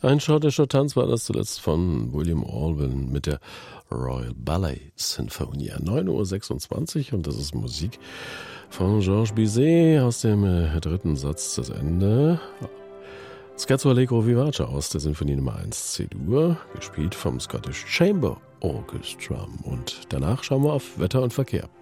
Ein schottischer Tanz war das zuletzt von William Alwyn mit der Royal Ballet Sinfonia. 9:26 Uhr und das ist Musik von Georges Bizet aus dem dritten Satz des Ende. Scherzo Allegro Vivace aus der Sinfonie Nummer 1 C-Dur, gespielt vom Scottish Chamber Orchestra. Und danach schauen wir auf Wetter und Verkehr.